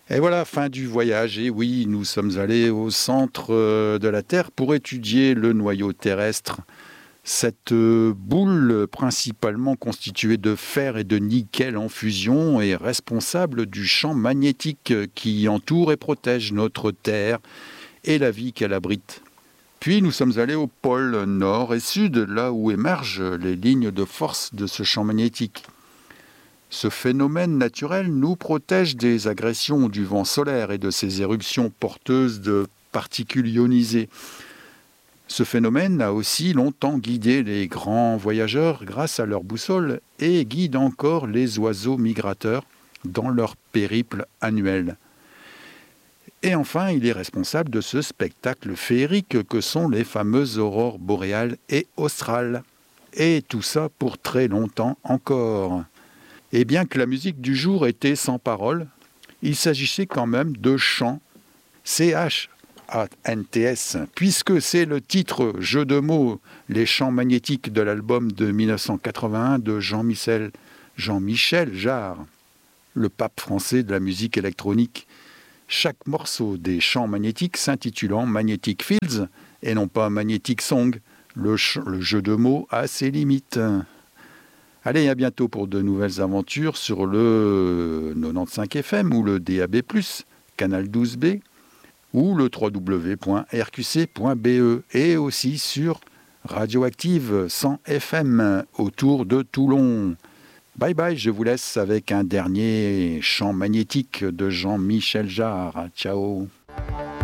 Et voilà, fin du voyage. Et oui, nous sommes allés au centre de la Terre pour étudier le noyau terrestre. Cette boule, principalement constituée de fer et de nickel en fusion, est responsable du champ magnétique qui entoure et protège notre Terre et la vie qu'elle abrite. Puis nous sommes allés au pôle nord et sud, là où émergent les lignes de force de ce champ magnétique. Ce phénomène naturel nous protège des agressions du vent solaire et de ses éruptions porteuses de particules ionisées. Ce phénomène a aussi longtemps guidé les grands voyageurs grâce à leur boussole et guide encore les oiseaux migrateurs dans leur périple annuel. Et enfin, il est responsable de ce spectacle féerique que sont les fameuses aurores boréales et australes. Et tout ça pour très longtemps encore. Et bien que la musique du jour était sans parole, il s'agissait quand même de chants, C-H-A-N-T-S, puisque c'est le titre jeu de mots, les chants magnétiques de l'album de 1981 de Jean-Michel Jarre, le pape français de la musique électronique. Chaque morceau des chants magnétiques s'intitulant Magnetic Fields et non pas Magnetic Song, le jeu de mots a ses limites. Allez, à bientôt pour de nouvelles aventures sur le 95 FM ou le DAB+, canal 12B, ou le www.rqc.be et aussi sur Radioactive 100 FM autour de Toulon. Bye bye, je vous laisse avec un dernier chant magnétique de Jean-Michel Jarre. Ciao.